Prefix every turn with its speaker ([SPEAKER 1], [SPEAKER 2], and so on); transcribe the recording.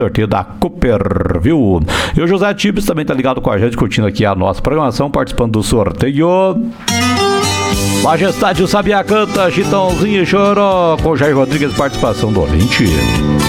[SPEAKER 1] sorteio da Cooper, viu? E o José Tibes também tá ligado com a gente, curtindo aqui a nossa programação, participando do sorteio. Majestade, o Sabiá canta, Chitãozinho e Choró, com Jair Rodrigues, participação do ouvinte.